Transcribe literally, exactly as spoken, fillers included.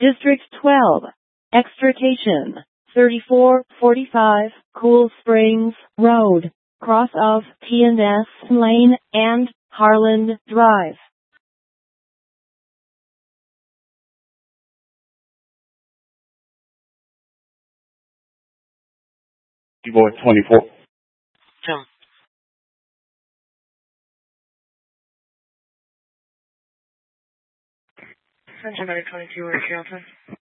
District twelve, Extrication, thirty-four forty-five, Cool Springs Road, cross of T and S Lane and Harland Drive. Boy twenty-four. Jump. Central twenty-two, where's Johnson?